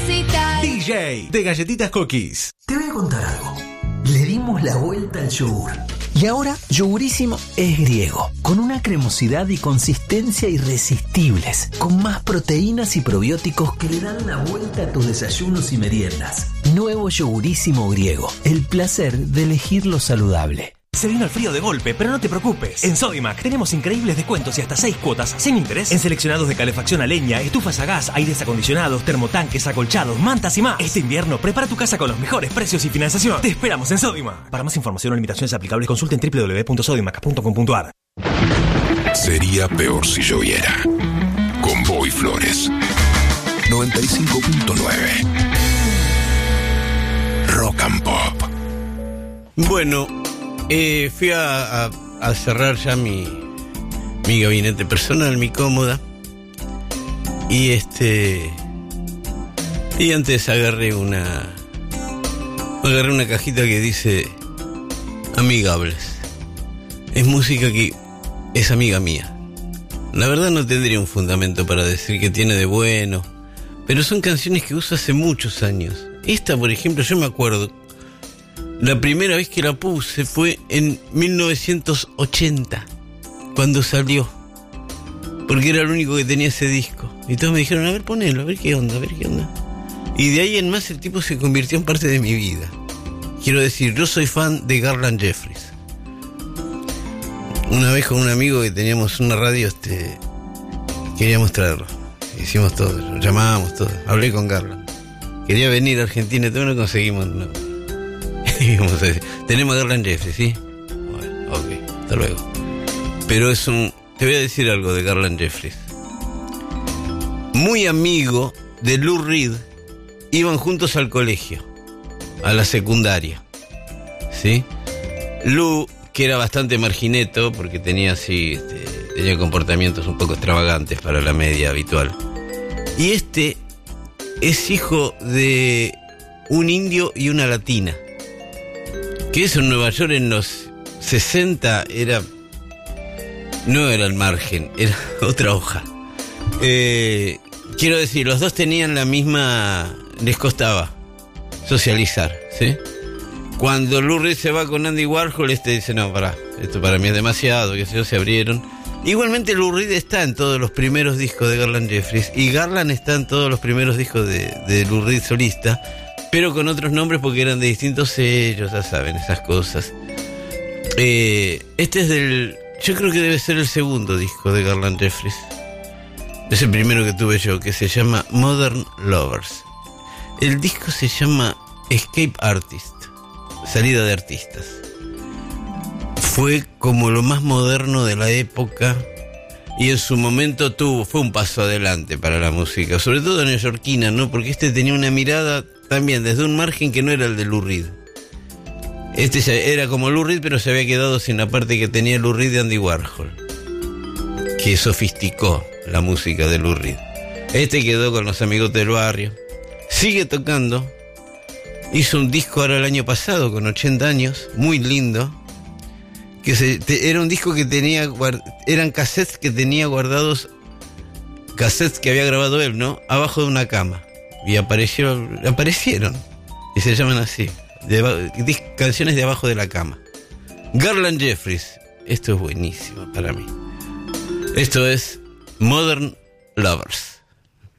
necesitas. DJ de Galletitas Cookies. Te voy a contar algo. Le dimos la vuelta al yogur. Y ahora, Yogurísimo es griego, con una cremosidad y consistencia irresistibles, con más proteínas y probióticos que le dan la vuelta a tus desayunos y meriendas. Nuevo Yogurísimo griego, el placer de elegir lo saludable. Se vino el frío de golpe, pero no te preocupes. En Sodimac tenemos increíbles descuentos y hasta 6 cuotas sin interés en seleccionados de calefacción a leña, estufas a gas, aires acondicionados, termotanques, acolchados, mantas y más. Este invierno prepara tu casa con los mejores precios y financiación. Te esperamos en Sodimac. Para más información o limitaciones aplicables, consulte en www.sodimac.com.ar. Sería peor si lloviera. Con Boy Flores. 95.9. Rock and Pop. Bueno, fui a cerrar ya mi gabinete personal, mi cómoda. Y antes agarré una cajita que dice amigables. Es música que es amiga mía. La verdad no tendría un fundamento para decir que tiene de bueno, pero son canciones que uso hace muchos años. Esta, por ejemplo, yo me acuerdo. La primera vez que la puse fue en 1980, cuando salió, porque era el único que tenía ese disco. Y todos me dijeron, a ver, ponelo, a ver qué onda. Y de ahí en más el tipo se convirtió en parte de mi vida. Quiero decir, yo soy fan de Garland Jeffries. Una vez con un amigo que teníamos una radio, queríamos traerlo. Hicimos todo, lo llamábamos todo. Hablé con Garland. Quería venir a Argentina, todo no conseguimos, no. Tenemos a Garland Jeffries, ¿sí? Bueno, ok, hasta luego. Pero te voy a decir algo de Garland Jeffries. Muy amigo de Lou Reed, iban juntos al colegio, a la secundaria, ¿sí? Lou, que era bastante margineto, porque tenía tenía comportamientos un poco extravagantes para la media habitual. Y es hijo de un indio y una latina. Que eso en Nueva York en los 60 no era el margen, era otra hoja. Quiero decir, los dos tenían la misma, les costaba socializar, ¿sí? Cuando Lou Reed se va con Andy Warhol, dice, no, pará, esto para mí es demasiado, que se abrieron. Igualmente Lou Reed está en todos los primeros discos de Garland Jeffries, y Garland está en todos los primeros discos de Lou Reed solista, pero con otros nombres porque eran de distintos sellos, ya saben, esas cosas. Yo creo que debe ser el segundo disco de Garland Jeffries. Es el primero que tuve yo, que se llama Modern Lovers. El disco se llama Escape Artist, salida de artistas. Fue como lo más moderno de la época y en su momento fue un paso adelante para la música, sobre todo neoyorquina, ¿no? Porque tenía una mirada también desde un margen que no era el de Lou Reed. Era como Lou Reed, pero se había quedado sin la parte que tenía Lou Reed de Andy Warhol, que sofisticó la música de Lou Reed. Quedó con los amigos del barrio, sigue tocando, hizo un disco ahora el año pasado con 80 años, muy lindo, que era un disco que eran cassettes que tenía guardados, cassettes que había grabado él, ¿no? Abajo de una cama. Y aparecieron, y se llaman así, canciones de abajo de la cama. Garland Jeffries, esto es buenísimo para mí. Esto es Modern Lovers.